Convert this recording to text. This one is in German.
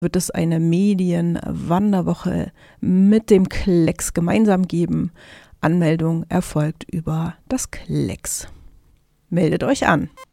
wird es eine Medienwanderwoche mit dem Klecks gemeinsam geben. Anmeldung erfolgt über das Klecks. Meldet euch an.